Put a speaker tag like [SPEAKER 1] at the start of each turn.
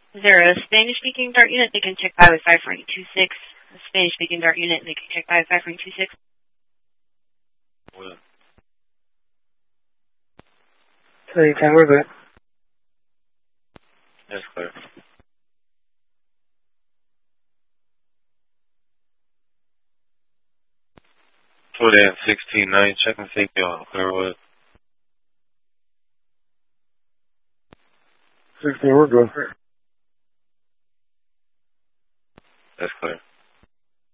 [SPEAKER 1] Is there a Spanish-speaking DART unit? They can check by with 54826. A Spanish-speaking DART unit, they can check by with 54826.
[SPEAKER 2] What?
[SPEAKER 3] So you can work it.
[SPEAKER 2] That's clear. Put in 16-9, checking safety on Clearwood.
[SPEAKER 3] 16, we're good.
[SPEAKER 2] That's clear.